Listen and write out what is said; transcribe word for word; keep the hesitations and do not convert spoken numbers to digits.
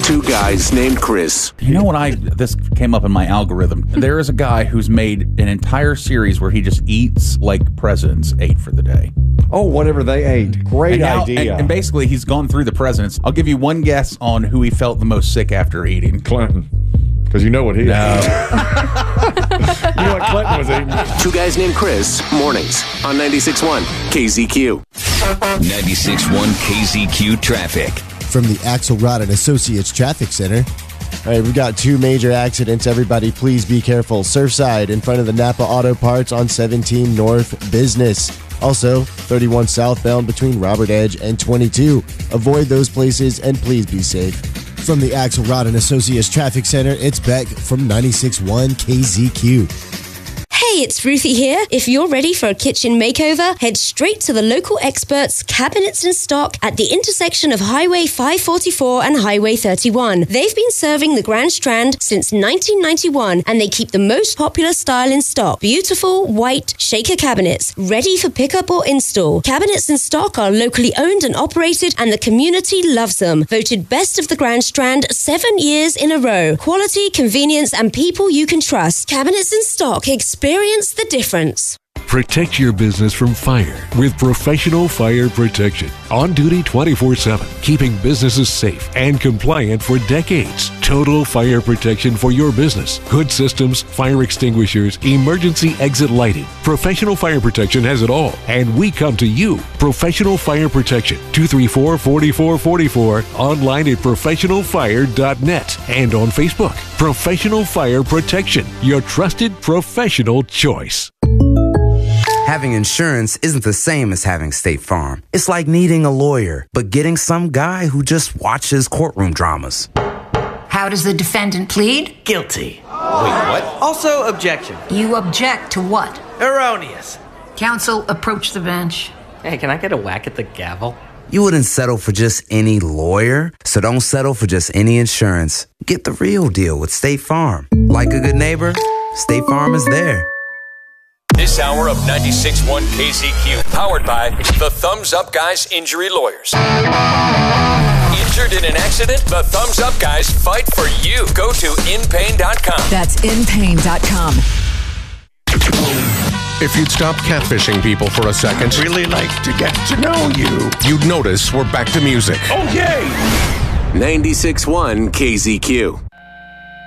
Two guys named Chris. You know what I, this came up in my algorithm. There is a guy who's made an entire series where he just eats like presidents ate for the day. Oh, whatever they ate. Great and now, idea. And, and basically, he's gone through the presidents. I'll give you one guess on who he felt the most sick after eating. Clinton. Because you know what he No. You know what Clinton was eating? Two guys named Chris. Mornings on ninety-six point one K Z Q. ninety-six point one K Z Q traffic. From the Axelrod and Associates Traffic Center. All right, we've got two major accidents. Everybody, please be careful. Surfside in front of the Napa Auto Parts on seventeen North Business. Also, thirty-one southbound between Robert Edge and twenty-two. Avoid those places and please be safe. From the Axelrod and Associates Traffic Center, it's Beck from ninety-six point one K Z Q. Hey, it's Ruthie here. If you're ready for a kitchen makeover, head straight to the local experts, Cabinets and Stock, at the intersection of Highway five forty-four and Highway thirty-one. They've been serving the Grand Strand since nineteen ninety-one, and they keep the most popular style in stock. Beautiful, white, shaker cabinets, ready for pickup or install. Cabinets and Stock are locally owned and operated, and the community loves them. Voted best of the Grand Strand seven years in a row. Quality, convenience, and people you can trust. Cabinets and Stock. Experience the difference. Protect your business from fire with Professional Fire Protection. On duty twenty-four seven, keeping businesses safe and compliant for decades. Total fire protection for your business. Hood systems, fire extinguishers, emergency exit lighting. Professional Fire Protection has it all, and we come to you. Professional Fire Protection, two three four, four four four four, online at professional fire dot net and on Facebook. Professional Fire Protection, your trusted professional choice. Having insurance isn't the same as having State Farm. It's like needing a lawyer, but getting some guy who just watches courtroom dramas. How does the defendant plead? Guilty. Wait, what? Also, objection. You object to what? Erroneous. Counsel, approach the bench. Hey, can I get a whack at the gavel? You wouldn't settle for just any lawyer, so don't settle for just any insurance. Get the real deal with State Farm. Like a good neighbor, State Farm is there. This hour of ninety-six point one K Z Q, powered by the Thumbs Up Guys Injury Lawyers. Injured in an accident? The Thumbs Up Guys fight for you. Go to in pain dot com. That's in pain dot com. If you'd stop catfishing people for a second, really like to get to know you, you'd notice we're back to music. Oh, yay! ninety-six point one K Z Q.